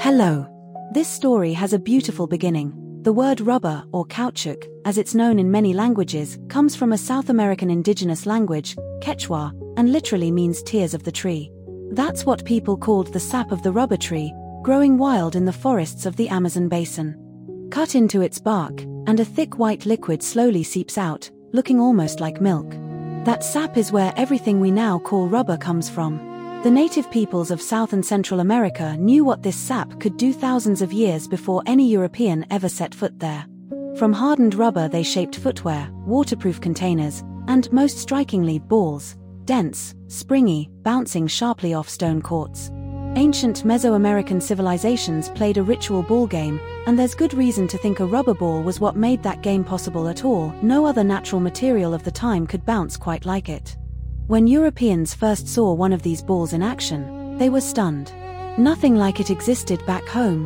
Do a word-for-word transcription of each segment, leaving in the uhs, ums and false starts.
Hello. This story has a beautiful beginning. The word rubber, or caoutchouc, as it's known in many languages, comes from a South American indigenous language, Quechua, and literally means tears of the tree. That's what people called the sap of the rubber tree, growing wild in the forests of the Amazon basin. Cut into its bark, and a thick white liquid slowly seeps out, looking almost like milk. That sap is where everything we now call rubber comes from. The native peoples of South and Central America knew what this sap could do thousands of years before any European ever set foot there. From hardened rubber they shaped footwear, waterproof containers, and, most strikingly, balls, dense, springy, bouncing sharply off stone courts. Ancient Mesoamerican civilizations played a ritual ball game, and there's good reason to think a rubber ball was what made that game possible at all. No other natural material of the time could bounce quite like it. When Europeans first saw one of these balls in action, they were stunned. Nothing like it existed back home.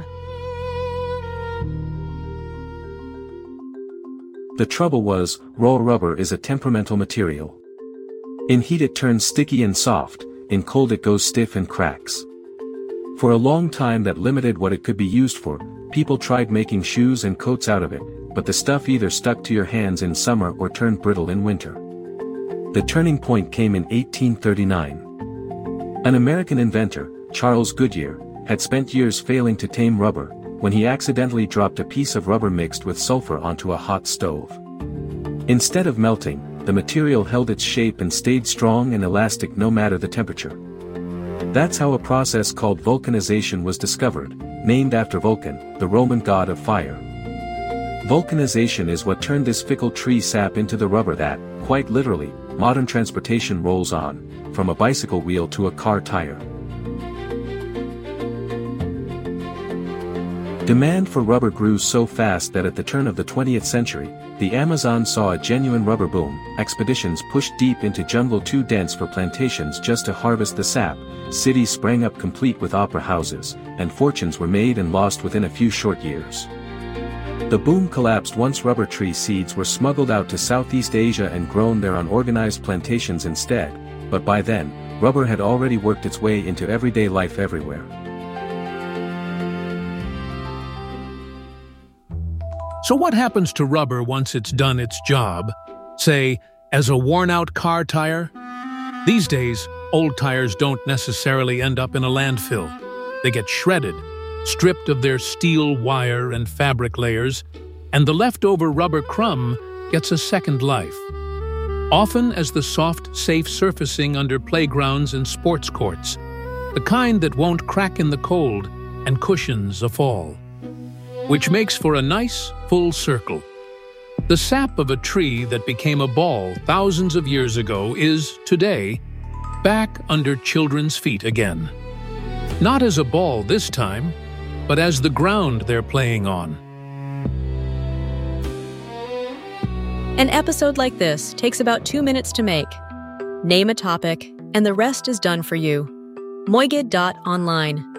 The trouble was, raw rubber is a temperamental material. In heat it turns sticky and soft, in cold it goes stiff and cracks. For a long time that limited what it could be used for. People tried making shoes and coats out of it, but the stuff either stuck to your hands in summer or turned brittle in winter. The turning point came in eighteen thirty-nine. An American inventor, Charles Goodyear, had spent years failing to tame rubber, when he accidentally dropped a piece of rubber mixed with sulfur onto a hot stove. Instead of melting, the material held its shape and stayed strong and elastic no matter the temperature. That's how a process called vulcanization was discovered, named after Vulcan, the Roman god of fire. Vulcanization is what turned this fickle tree sap into the rubber that, quite literally, modern transportation rolls on, from a bicycle wheel to a car tire. Demand for rubber grew so fast that at the turn of the twentieth century, the Amazon saw a genuine rubber boom. Expeditions pushed deep into jungle too dense for plantations just to harvest the sap, cities sprang up complete with opera houses, and fortunes were made and lost within a few short years. The boom collapsed once rubber tree seeds were smuggled out to Southeast Asia and grown there on organized plantations instead, but by then, rubber had already worked its way into everyday life everywhere. So what happens to rubber once it's done its job, say, as a worn-out car tire? These days, old tires don't necessarily end up in a landfill. They get shredded, stripped of their steel wire and fabric layers, and the leftover rubber crumb gets a second life. Often as the soft, safe surfacing under playgrounds and sports courts, the kind that won't crack in the cold and cushions a fall. Which makes for a nice, full circle. The sap of a tree that became a ball thousands of years ago is, today, back under children's feet again. Not as a ball this time, but as the ground they're playing on. An episode like this takes about two minutes to make. Name a topic, and the rest is done for you. Moigid dot online.